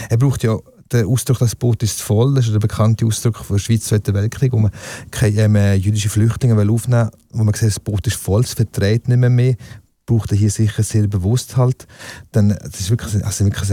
Er braucht ja den Ausdruck, das Boot ist voll, das ist der bekannte Ausdruck von der Schweiz Zweiten Weltkrieg, wo man keine jüdische Flüchtlinge aufnehmen will, wo man sieht, das Boot ist voll, es verträgt nicht mehr. Braucht er hier sicher sehr bewusst halt. Dann, das ist wirklich, also wirklich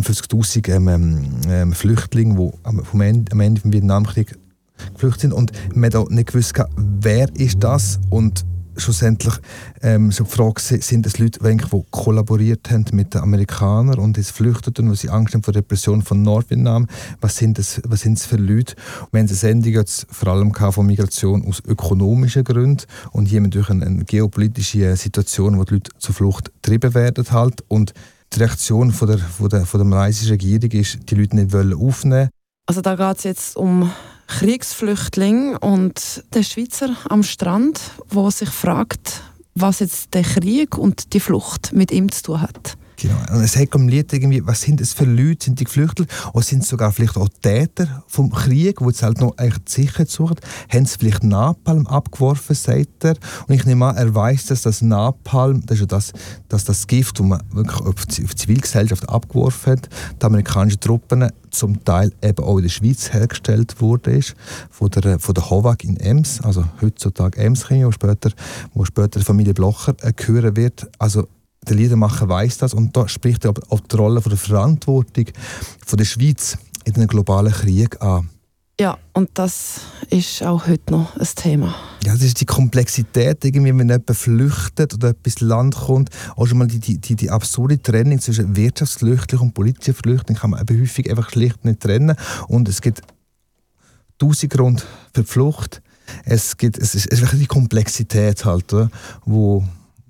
52'000 Flüchtlinge, die am Ende vom Vietnamkrieg geflüchtet sind. Und man hat auch nicht gewusst, wer ist das und schlussendlich so die Frage, sind es Leute, die kollaboriert haben mit den Amerikanern und jetzt flüchteten, weil sie Angst haben vor der Repression von Nordvietnam. Was sind es für Leute? Und wir haben eine Sendung jetzt vor allem von Migration aus ökonomischen Gründen und hier durch eine geopolitische Situation, wo die Leute zur Flucht getrieben werden halt. Und die Reaktion von der malaysischen Regierung ist, die Leute nicht aufnehmen wollen. Also da geht es jetzt um Kriegsflüchtlinge und der Schweizer am Strand, der sich fragt, was jetzt der Krieg und die Flucht mit ihm zu tun hat. Genau. Und es hat am Lied irgendwie, was sind es für Leute, sind die Geflüchteten? Oder sind es sogar vielleicht auch Täter vom Krieg, die jetzt halt noch eigentlich die Sicherheit suchen? Haben sie vielleicht Napalm abgeworfen, sagt er? Und ich nehme an, er weiss, dass das Napalm, das ist ja das Gift, das man wirklich auf die Zivilgesellschaft abgeworfen hat, die amerikanischen Truppen zum Teil eben auch in der Schweiz hergestellt wurde, von der HOVAG in Ems, also heutzutage Ems Chemie, wo später die Familie Blocher gehören wird. Also der Liedermacher weiss das und da spricht er auch die Rolle von der Verantwortung von der Schweiz in einem globalen Krieg an. Ja, und das ist auch heute noch ein Thema. Ja, das ist die Komplexität, irgendwie, wenn jemand flüchtet oder etwas Land kommt. Auch schon mal die absurde Trennung zwischen Wirtschaftsflüchtlingen und politischen Flüchtlingen kann man eben häufig einfach schlicht nicht trennen. Und es gibt 1000 Gründe für die Flucht. Es ist wirklich die Komplexität halt, oder, wo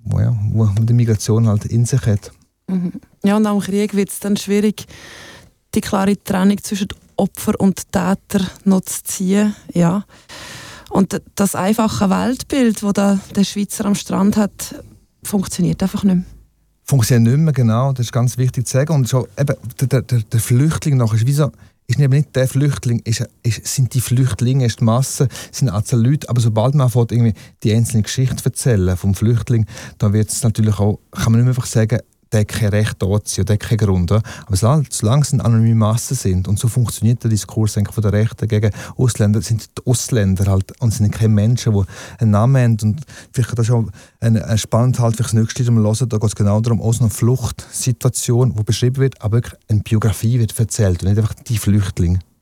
die Migration halt in sich hat. Mhm. Ja, und am Krieg wird es dann schwierig, die klare Trennung zwischen Opfer und Täter noch zu ziehen. Ja. Und das einfache Weltbild, das der Schweizer am Strand hat, funktioniert einfach nicht mehr. Funktioniert nicht mehr, genau. Das ist ganz wichtig zu sagen. Und schon, eben, der Flüchtling nachher ist wie so, ist nicht der Flüchtling, sind die Flüchtlinge, ist die Masse, sind Anzahl Leute, aber sobald man anfängt, irgendwie die einzelne Geschichte erzählen vom Flüchtling, dann wird es natürlich auch, kann man nicht mehr einfach sagen, der hat kein Recht dort zu sein, der hat keinen Grund. Aber solange es eine anonyme Masse sind, und so funktioniert der Diskurs von der Rechten gegen Ausländer, sind die Ausländer halt, und sind keine Menschen, die einen Namen haben. Und vielleicht das schon spannend halt für das nächste Mal hören, da geht es genau darum, auch so eine Fluchtsituation, die beschrieben wird, aber wirklich eine Biografie wird erzählt und nicht einfach die Flüchtlinge.